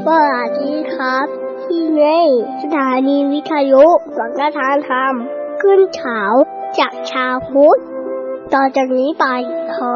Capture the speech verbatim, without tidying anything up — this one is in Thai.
สวัสดีครับที่นี่สถานีวิทยุสังฆทานธรรมขึ้นเช้าจากชาวพุทธต่อจากนี้ไปขอ